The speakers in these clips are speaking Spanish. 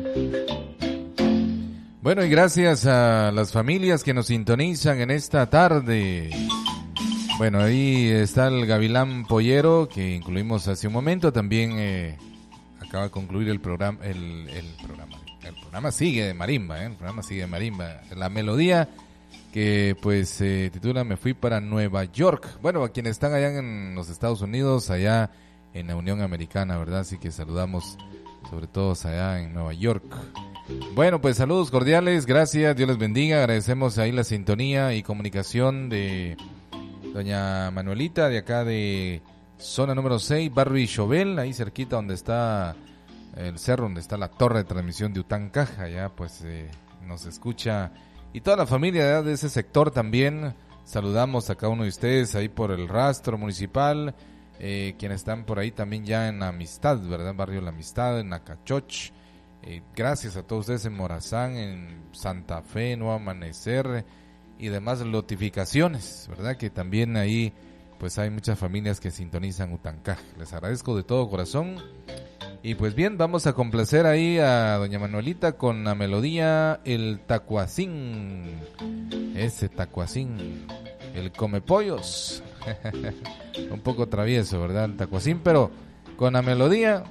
Bueno, y gracias a las familias que nos sintonizan en esta tarde. Bueno, ahí está el Gavilán Pollero, que incluimos hace un momento. También acaba de concluir el programa. El programa sigue de marimba, el programa sigue de marimba. La melodía que pues se titula Me fui para Nueva York. Bueno, a quienes están allá en los Estados Unidos, allá en la Unión Americana, ¿verdad? Así que saludamos sobre todo allá en Nueva York. Bueno, pues saludos cordiales, gracias, Dios les bendiga, agradecemos ahí la sintonía y comunicación de doña Manuelita de acá de zona número 6, barrio Ixobel, ahí cerquita donde está el cerro, donde está la torre de transmisión de Utancaja, ya pues nos escucha, y toda la familia de ese sector también. Saludamos a cada uno de ustedes ahí por el rastro municipal, quienes están por ahí también ya en Amistad, ¿verdad? Barrio La Amistad, en Nacachoch. Gracias a todos ustedes en Morazán, en Santa Fe, Nuevo Amanecer y demás notificaciones, ¿verdad? Que también ahí pues hay muchas familias que sintonizan Utancaja. Les agradezco de todo corazón. Y pues bien, vamos a complacer ahí a doña Manuelita con la melodía El Tacuacín. Ese Tacuacín, el Comepollos. Un poco travieso, ¿verdad? El Tacuacín, pero con la melodía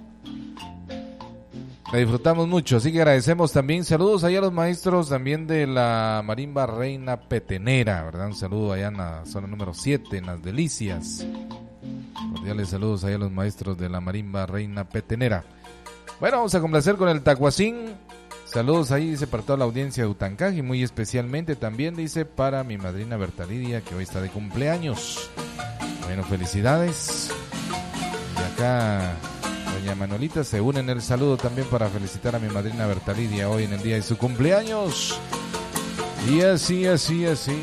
la disfrutamos mucho, así que agradecemos también. Saludos allá a los maestros también de la Marimba Reina Petenera, ¿verdad? Un saludo allá en la zona número 7, en Las Delicias. Cordiales saludos allá a los maestros de la Marimba Reina Petenera. Bueno, vamos a complacer con el Tacuacín. Saludos ahí, dice, para toda la audiencia de Utancaja y muy especialmente también, dice, para mi madrina Berta Lidia, que hoy está de cumpleaños. Bueno, felicidades. Y acá doña Manuelita se une en el saludo también para felicitar a mi madrina Berta Lidia hoy en el día de su cumpleaños. Y así.